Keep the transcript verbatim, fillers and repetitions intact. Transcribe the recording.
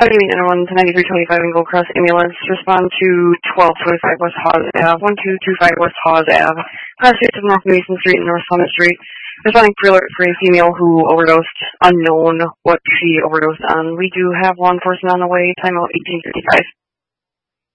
How do you mean, anyone to ninety-three twenty-five and Gold Cross Ambulance? Respond to twelve twenty-five West Hawes Ave, one two two five West Hawes Ave, cross streets of North Mason Street and North Summit Street. Responding pre-alert for a female who overdosed, unknown what she overdosed on. We do have law enforcement on the way, timeout eighteen fifty-five.